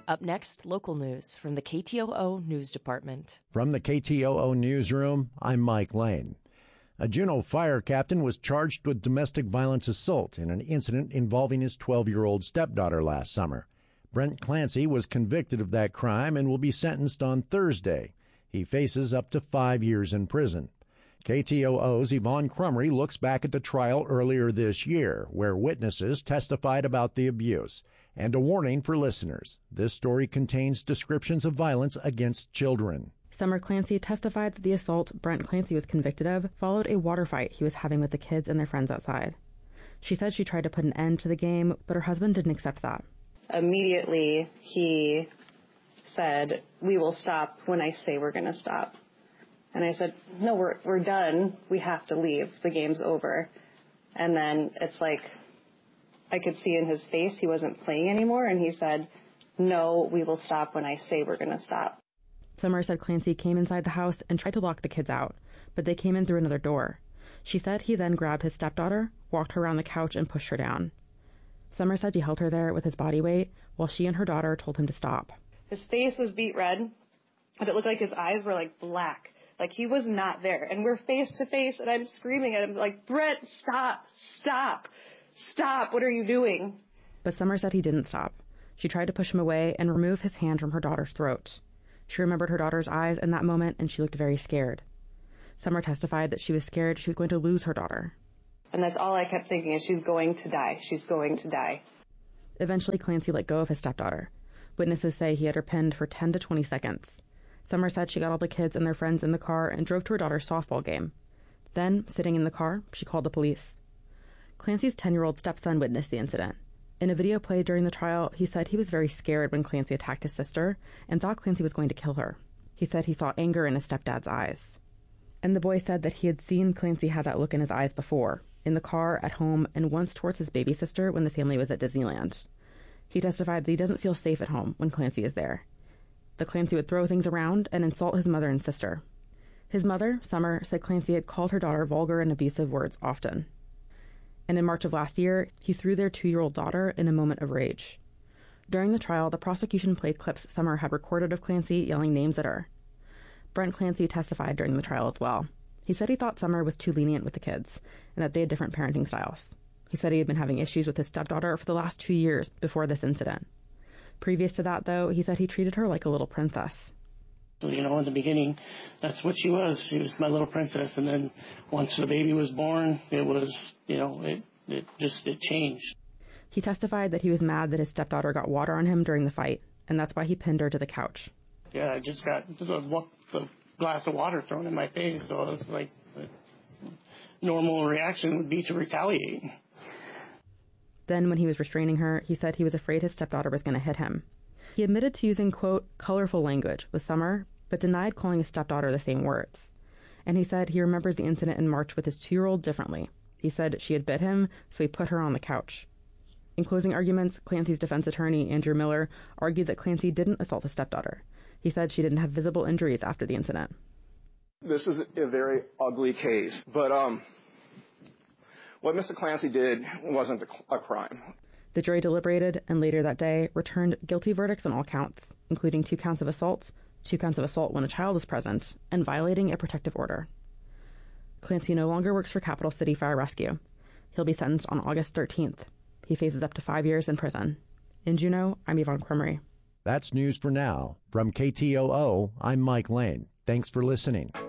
Up next, local news from the KTOO News Department. From the KTOO Newsroom, I'm Mike Lane. A Juneau fire captain was charged with domestic violence assault in an incident involving his 12-year-old stepdaughter last summer. Brent Clancy was convicted of that crime and will be sentenced on Thursday. He faces up to 5 years in prison. KTOO's Yvonne Crumry looks back at the trial earlier this year, where witnesses testified about the abuse, and a warning for listeners. This story contains descriptions of violence against children. Summer Clancy testified that the assault Brent Clancy was convicted of followed a water fight he was having with the kids and their friends outside. She said she tried to put an end to the game, but her husband didn't accept that. Immediately, he said, "We will stop when I say we're going to stop." And I said, "No, we're done. We have to leave. The game's over." And then it's like I could see in his face he wasn't playing anymore, and he said, "No, we will stop when I say we're going to stop." Summer said Clancy came inside the house and tried to lock the kids out, but they came in through another door. She said he then grabbed his stepdaughter, walked her around the couch, and pushed her down. Summer said he held her there with his body weight while she and her daughter told him to stop. His face was beet red, and it looked like his eyes were like black. Like he was not there. And we're face to face, and I'm screaming at him like, "Brent, stop, stop, stop. What are you doing?" But Summer said he didn't stop. She tried to push him away and remove his hand from her daughter's throat. She remembered her daughter's eyes in that moment, and she looked very scared. Summer testified that she was scared she was going to lose her daughter. And that's all I kept thinking is she's going to die. She's going to die. Eventually, Clancy let go of his stepdaughter. Witnesses say he had her pinned for 10 to 20 seconds. Summer said she got all the kids and their friends in the car and drove to her daughter's softball game. Then, sitting in the car, she called the police. Clancy's 10-year-old stepson witnessed the incident. In a video played during the trial, he said he was very scared when Clancy attacked his sister and thought Clancy was going to kill her. He said he saw anger in his stepdad's eyes. And the boy said that he had seen Clancy have that look in his eyes before, in the car, at home, and once towards his baby sister when the family was at Disneyland. He testified that he doesn't feel safe at home when Clancy is there. That Clancy would throw things around and insult his mother and sister. His mother, Summer, said Clancy had called her daughter vulgar and abusive words often. And in March of last year, he threw their 2-year-old daughter in a moment of rage. During the trial, the prosecution played clips Summer had recorded of Clancy yelling names at her. Brent Clancy testified during the trial as well. He said he thought Summer was too lenient with the kids and that they had different parenting styles. He said he had been having issues with his stepdaughter for the last 2 years before this incident. Previous to that, though, he said he treated her like a little princess. You know, in the beginning, that's what she was. She was my little princess. And then once the baby was born, it was, you know, it changed. He testified that he was mad that his stepdaughter got water on him during the fight, and that's why he pinned her to the couch. Yeah, I just got the glass of water thrown in my face, so it was like a normal reaction would be to retaliate. Then, when he was restraining her, he said he was afraid his stepdaughter was going to hit him. He admitted to using, quote, colorful language with Summer, but denied calling his stepdaughter the same words. And he said he remembers the incident in March with his 2-year-old differently. He said she had bit him, so he put her on the couch. In closing arguments, Clancy's defense attorney, Andrew Miller, argued that Clancy didn't assault his stepdaughter. He said she didn't have visible injuries after the incident. This is a very ugly case, but what Mr. Clancy did wasn't a crime. The jury deliberated and later that day returned guilty verdicts on all counts, including 2 counts of assault, 2 counts of assault when a child is present, and violating a protective order. Clancy no longer works for Capital City Fire Rescue. He'll be sentenced on August 13th. He faces up to 5 years in prison. In Juneau, I'm Yvonne Crumry. That's news for now. From KTOO, I'm Mike Lane. Thanks for listening.